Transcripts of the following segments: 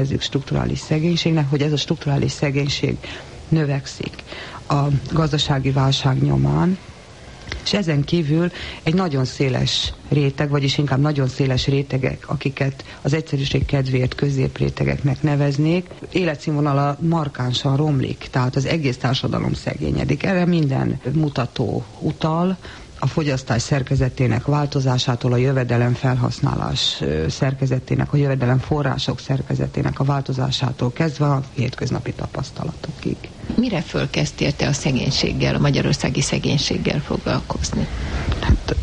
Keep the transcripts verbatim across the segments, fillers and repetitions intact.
nevezzük strukturális szegénységnek, hogy ez a strukturális szegénység növekszik a gazdasági válság nyomán, és ezen kívül egy nagyon széles réteg, vagyis inkább nagyon széles rétegek, akiket az egyszerűség kedvéért középrétegeknek neveznék, életszínvonala markánsan romlik, tehát az egész társadalom szegényedik. Erre minden mutató utal, a fogyasztás szerkezetének változásától a jövedelem felhasználás szerkezetének, a jövedelem források szerkezetének a változásától kezdve a hétköznapi tapasztalatokig. Mire fölkezdtél te a szegénységgel, a magyarországi szegénységgel foglalkozni? Hát,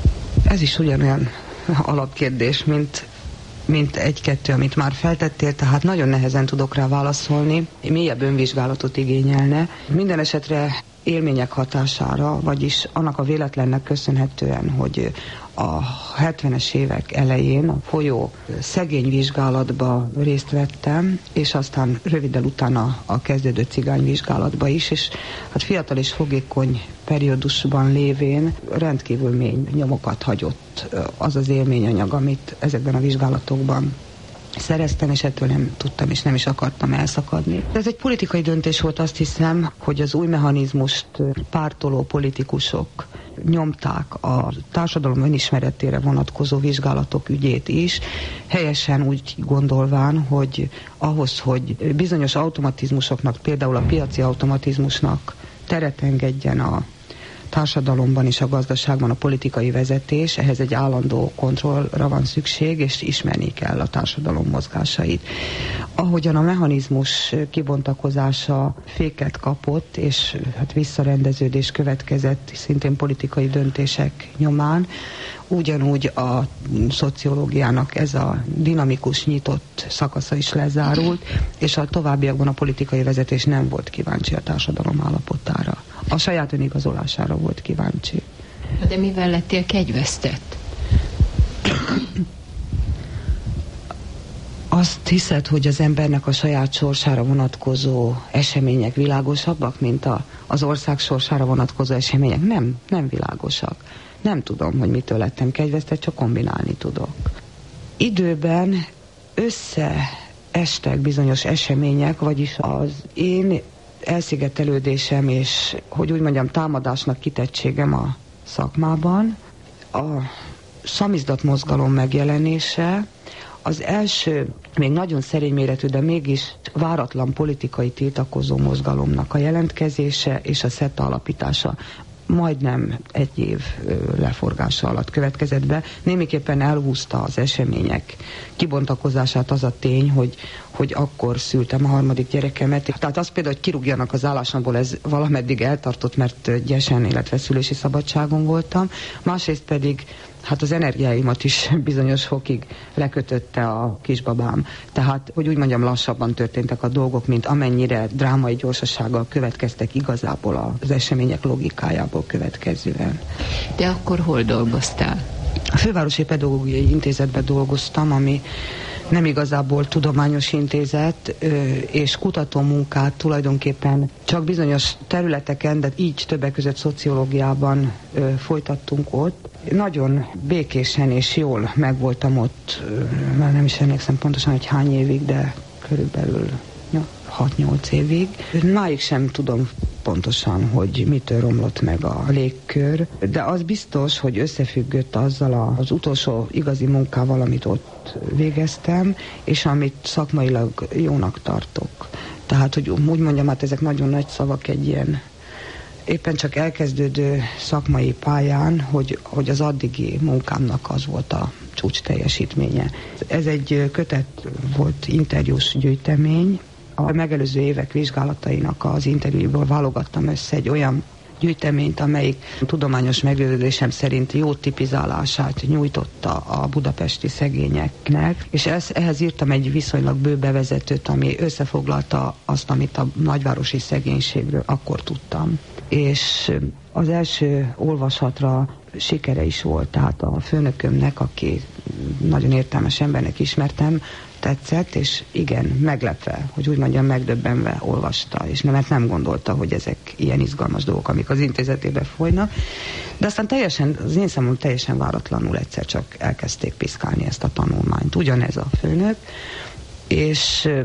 ez is ugyanolyan alapkérdés, mint, mint egy-kettő, amit már feltettél, tehát nagyon nehezen tudok rá válaszolni. Mélyebb önvizsgálatot igényelne. Minden esetre élmények hatására, vagyis annak a véletlennek köszönhetően, hogy a hetvenes évek elején a folyó szegényvizsgálatba részt vettem, és aztán röviddel utána a kezdődő cigányvizsgálatba is, és hát fiatal és fogékony periódusban lévén rendkívül mély nyomokat hagyott az az élményanyag, amit ezekben a vizsgálatokban szereztem, és ettől nem tudtam, és nem is akartam elszakadni. Ez egy politikai döntés volt, azt hiszem, hogy az új mechanizmust pártoló politikusok nyomták a társadalom önismeretére vonatkozó vizsgálatok ügyét is, helyesen úgy gondolván, hogy ahhoz, hogy bizonyos automatizmusoknak, például a piaci automatizmusnak teret engedjen a társadalomban és a gazdaságban a politikai vezetés, ehhez egy állandó kontrollra van szükség, és ismerni kell a társadalom mozgásait. Ahogyan a mechanizmus kibontakozása féket kapott, és hát visszarendeződés következett szintén politikai döntések nyomán, ugyanúgy a szociológiának ez a dinamikus, nyitott szakasza is lezárult, és a továbbiakban a politikai vezetés nem volt kíváncsi a társadalom állapotára. A saját önigazolására volt kíváncsi. De mivel lettél kegyvesztett? Azt hiszed, hogy az embernek a saját sorsára vonatkozó események világosabbak, mint a, az ország sorsára vonatkozó események? Nem, nem világosak. Nem tudom, hogy mitől lettem kegyvesztett, csak kombinálni tudok. Időben összeestek bizonyos események, vagyis az én elszigetelődésem és, hogy úgy mondjam, támadásnak kitettségem a szakmában, a samizdat mozgalom megjelenése, az első, még nagyon szerény méretű, de mégis váratlan politikai tiltakozó mozgalomnak a jelentkezése és a SZETA alapítása majdnem egy év leforgása alatt következett be. Némiképpen elhúzta az események kibontakozását az a tény, hogy, hogy akkor szültem a harmadik gyerekemet. Tehát az például, hogy kirúgjanak az állásomból, ez valameddig eltartott, mert gyesen, illetve szülési szabadságon voltam. Másrészt pedig hát az energiáimat is bizonyos fokig lekötötte a kisbabám. Tehát, hogy úgy mondjam, lassabban történtek a dolgok, mint amennyire drámai gyorsasággal következtek igazából az események logikájából következően. De akkor hol dolgoztál? A Fővárosi Pedagógiai Intézetben dolgoztam, ami nem igazából tudományos intézet, és kutatómunkát tulajdonképpen csak bizonyos területeken, de így többek között szociológiában folytattunk ott. Nagyon békésen és jól megvoltam ott, már nem is emlékszem pontosan, hogy hány évig, de körülbelül hat-nyolc évig. Máig sem tudom pontosan, hogy mitől romlott meg a légkör, de az biztos, hogy összefüggött azzal az utolsó igazi munkával, amit ott végeztem, és amit szakmailag jónak tartok. Tehát, hogy úgy mondjam, hát ezek nagyon nagy szavak egy ilyen éppen csak elkezdődő szakmai pályán, hogy, hogy az addigi munkámnak az volt a csúcs teljesítménye. Ez egy kötet volt, interjús gyűjtemény. A megelőző évek vizsgálatainak az interjúból válogattam össze egy olyan gyűjteményt, amelyik tudományos meggyőződésem szerint jó tipizálását nyújtotta a budapesti szegényeknek, és ez, ehhez írtam egy viszonylag bő bevezetőt, ami összefoglalta azt, amit a nagyvárosi szegénységről akkor tudtam. És az első olvasatra sikere is volt, tehát a főnökömnek, aki nagyon értelmes embernek ismertem, tetszett, és igen, meglepve, hogy úgy mondjam, megdöbbenve olvasta, és nem, mert nem gondolta, hogy ezek ilyen izgalmas dolgok, amik az intézetében folynak. De aztán teljesen, az én számomra teljesen váratlanul egyszer csak elkezdték piszkálni ezt a tanulmányt. Ugyanez a főnök, és